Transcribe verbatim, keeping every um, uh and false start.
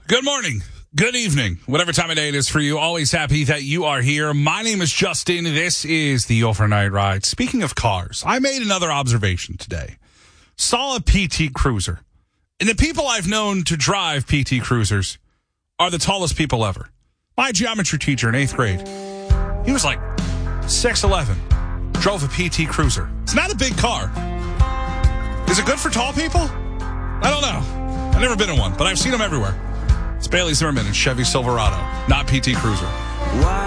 Good morning, good evening, whatever time of day it is for you. Always happy that you are here. My name is Justin. This is the Overnight Ride. Speaking of cars, I made another observation today. Saw a P T Cruiser. And the people I've known to drive P T Cruisers are the tallest people ever. My geometry teacher in eighth grade, he was like six eleven, drove a P T Cruiser. It's not a big car. Is it good for tall people? I don't know. I've never been in one, but I've seen them everywhere. It's Bailey Zimmerman and Chevy Silverado, not P T Cruiser.